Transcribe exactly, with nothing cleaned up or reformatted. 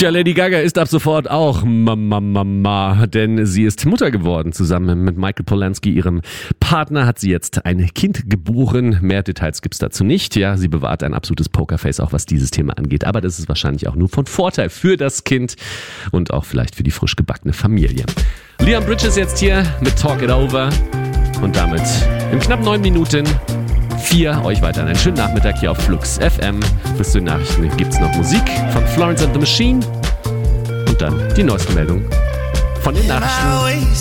Tja, Lady Gaga ist ab sofort auch Mama, Mama, denn sie ist Mutter geworden. Zusammen mit Michael Polansky, ihrem Partner, hat sie jetzt ein Kind geboren. Mehr Details gibt's dazu nicht. Ja, sie bewahrt ein absolutes Pokerface, auch was dieses Thema angeht. Aber das ist wahrscheinlich auch nur von Vorteil für das Kind und auch vielleicht für die frisch gebackene Familie. Liam Bridges jetzt hier mit Talk It Over und damit in knapp neun Minuten vier euch weiter einen schönen Nachmittag hier auf Flux F M. Bis zu den Nachrichten gibt's noch Musik von Florence and the Machine und dann die neuesten Meldungen von den Nachrichten.